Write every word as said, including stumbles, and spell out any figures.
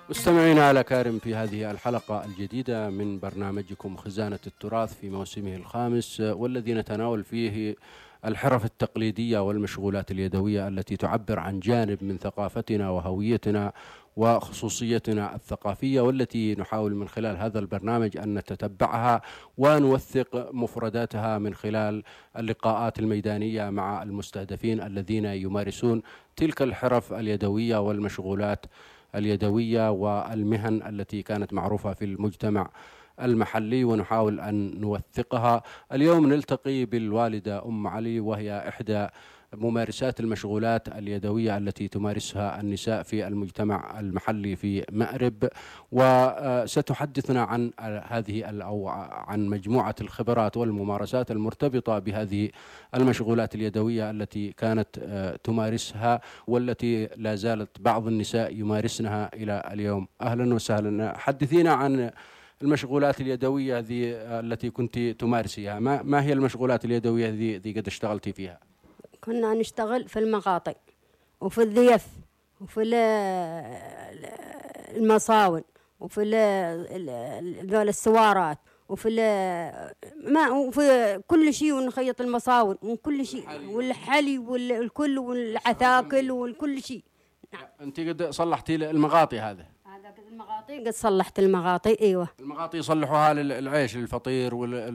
مستمعينا الأكارم، في هذه الحلقة الجديدة من برنامجكم خزانة التراث في موسمه الخامس، والذي نتناول فيه الحرف التقليدية والمشغولات اليدوية التي تعبر عن جانب من ثقافتنا وهويتنا وخصوصيتنا الثقافية، والتي نحاول من خلال هذا البرنامج أن نتتبعها ونوثق مفرداتها من خلال اللقاءات الميدانية مع المستهدفين الذين يمارسون تلك الحرف اليدوية والمشغولات اليدوية والمهن التي كانت معروفة في المجتمع المحلي، ونحاول أن نوثقها. اليوم نلتقي بالوالدة أم علي، وهي إحدى ممارسات المشغولات اليدوية التي تمارسها النساء في المجتمع المحلي في مأرب، وستحدثنا عن هذه أو عن مجموعة الخبرات والممارسات المرتبطة بهذه المشغولات اليدوية التي كانت تمارسها والتي لا زالت بعض النساء يمارسنها إلى اليوم. أهلا وسهلا، حدثينا عن المشغولات اليدوية ذي التي كنت تمارسيها. ما, ما هي المشغولات اليدوية ذي, ذي قد اشتغلتي فيها؟ كنا نشتغل في المقاطع وفي الذيف وفي المصاون وفي ذول السوارات وفي ما وفي كل شيء، ونخيط المصاون وكل شيء والحلي والكل والعثاكل وكل شيء. نعم. أنت قد صلحتي المغاطي هذا؟ هذا قد المغاطي قد صلحت المغاطي. أيوة، المغاطي يصلحوها للعيش، للفطير